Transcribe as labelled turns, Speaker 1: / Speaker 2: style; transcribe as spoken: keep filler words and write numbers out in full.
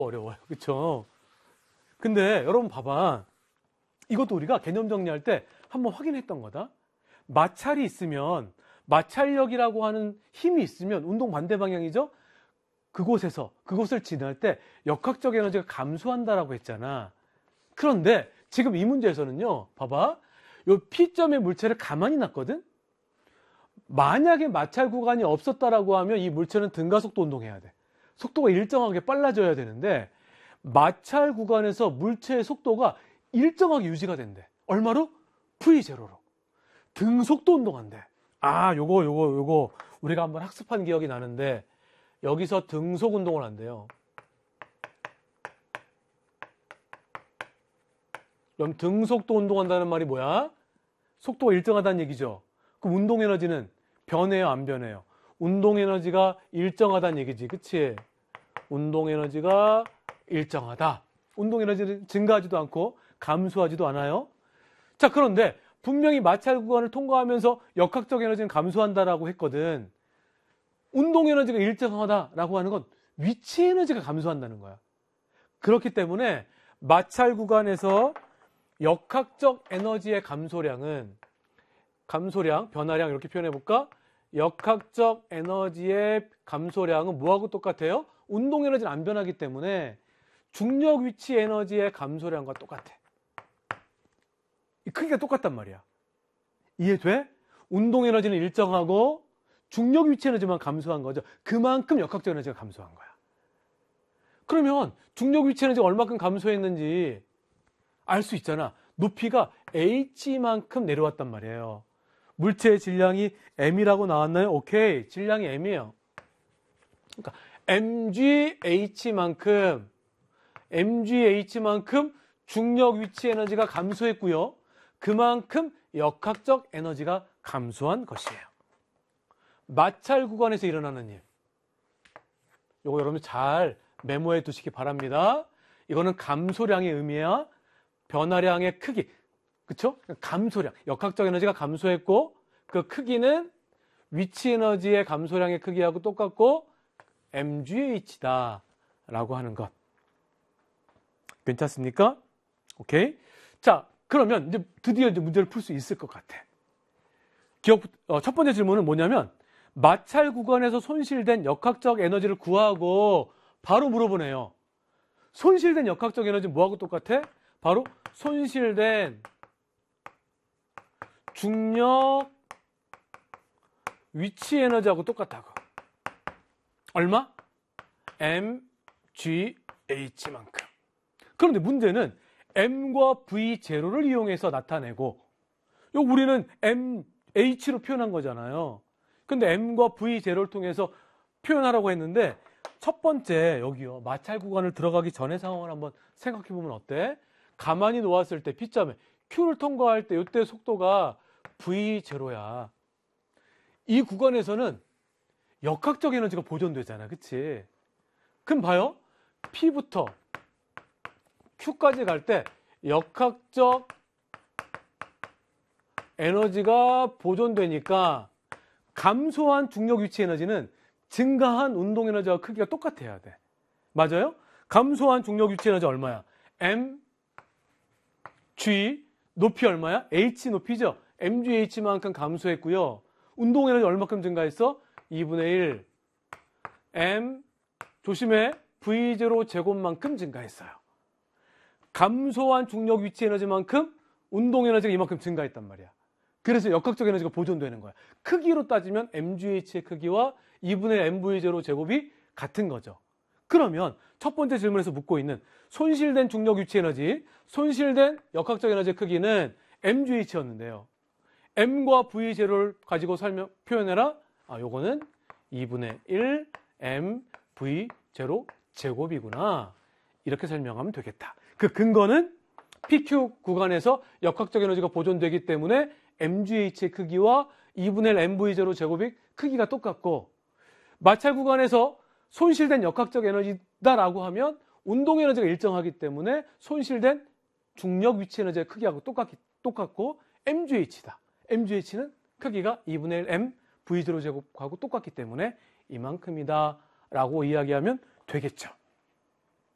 Speaker 1: 어려워요. 그렇죠? 근데 여러분 봐봐. 이것도 우리가 개념 정리할 때 한번 확인했던 거다. 마찰이 있으면, 마찰력이라고 하는 힘이 있으면 운동 반대 방향이죠? 그곳에서, 그곳을 지날 때 역학적 에너지가 감소한다라고 했잖아. 그런데 지금 이 문제에서는요, 봐봐. 요 P점의 물체를 가만히 놨거든? 만약에 마찰 구간이 없었다라고 하면 이 물체는 등가속도 운동해야 돼. 속도가 일정하게 빨라져야 되는데, 마찰 구간에서 물체의 속도가 일정하게 유지가 된대. 얼마로? 브이 제로로. 등속도 운동한대. 아, 요거, 요거, 요거, 우리가 한번 학습한 기억이 나는데, 여기서 등속 운동을 한대요. 그럼 등속도 운동한다는 말이 뭐야? 속도가 일정하다는 얘기죠. 그럼 운동 에너지는 변해요, 안 변해요? 운동 에너지가 일정하다는 얘기지, 그치? 운동 에너지가 일정하다. 운동 에너지는 증가하지도 않고 감소하지도 않아요. 자, 그런데 분명히 마찰 구간을 통과하면서 역학적 에너지는 감소한다라고 했거든. 운동 에너지가 일정하다라고 하는 건 위치 에너지가 감소한다는 거야. 그렇기 때문에 마찰 구간에서 역학적 에너지의 감소량은, 감소량, 변화량 이렇게 표현해 볼까? 역학적 에너지의 감소량은 뭐하고 똑같아요? 운동 에너지는 안 변하기 때문에 중력 위치 에너지의 감소량과 똑같아. 이 크기가 똑같단 말이야. 이해돼? 운동 에너지는 일정하고 중력 위치 에너지만 감소한 거죠. 그만큼 역학적 에너지가 감소한 거야. 그러면 중력 위치 에너지가 얼마큼 감소했는지 알 수 있잖아. 높이가 h만큼 내려왔단 말이에요. 물체의 질량이 m이라고 나왔나요? 오케이. 질량이 m이에요. 그러니까 mgh만큼 mgh만큼 중력 위치 에너지가 감소했고요. 그만큼 역학적 에너지가 감소한 것이에요. 마찰 구간에서 일어나는 일. 이거 여러분 잘 메모해 두시기 바랍니다. 이거는 감소량의 의미야. 변화량의 크기. 그쵸? 감소량. 역학적 에너지가 감소했고 그 크기는 위치 에너지의 감소량의 크기하고 똑같고 mgh다 라고 하는 것. 괜찮습니까? 오케이. 자, 그러면 이제 드디어 이제 문제를 풀 수 있을 것 같아. 기억, 어, 첫 번째 질문은 뭐냐면, 마찰 구간에서 손실된 역학적 에너지를 구하고 바로 물어보네요. 손실된 역학적 에너지는 뭐하고 똑같아? 바로 손실된 중력 위치 에너지하고 똑같다고. 얼마? mgh만큼. 그런데 문제는 m과 브이 제로를 이용해서 나타내고, 요 우리는 mh로 표현한 거잖아요. 근데 m과 브이 제로를 통해서 표현하라고 했는데, 첫 번째 여기요, 마찰 구간을 들어가기 전의 상황을 한번 생각해 보면 어때? 가만히 놓았을 때 P점에 Q를 통과할 때 이때 속도가 브이 제로야. 이 구간에서는 역학적 에너지가 보존되잖아, 그치? 그럼 봐요. P부터 Q까지 갈 때 역학적 에너지가 보존되니까 감소한 중력 위치 에너지는 증가한 운동 에너지와 크기가 똑같아야 돼. 맞아요? 감소한 중력 위치 에너지 얼마야? m, g, 높이 얼마야? h 높이죠? mgh만큼 감소했고요. 운동 에너지 얼마큼 증가했어? 이분의 일. m, 조심해. 브이 제로 제곱만큼 증가했어요. 감소한 중력 위치 에너지만큼 운동 에너지가 이만큼 증가했단 말이야. 그래서 역학적 에너지가 보존되는 거야. 크기로 따지면 mgh의 크기와 이분의 m브이 제로 제곱이 같은 거죠. 그러면 첫 번째 질문에서 묻고 있는 손실된 중력 위치 에너지, 손실된 역학적 에너지의 크기는 mgh였는데요. m과 브이 제로를 가지고 설명, 표현해라. 아, 요거는 이분의 일 m브이 제로 제곱이구나. 이렇게 설명하면 되겠다. 그 근거는 피큐 구간에서 역학적 에너지가 보존되기 때문에 mgh의 크기와 이분의 일 m브이 제로 제곱이 크기가 똑같고, 마찰 구간에서 손실된 역학적 에너지다라고 하면 운동 에너지가 일정하기 때문에 손실된 중력 위치 에너지의 크기하고 똑같기, 똑같고 mgh다. mgh는 크기가 이분의 일 m브이 제로 제곱하고 똑같기 때문에 이만큼이다 라고 이야기하면 되겠죠.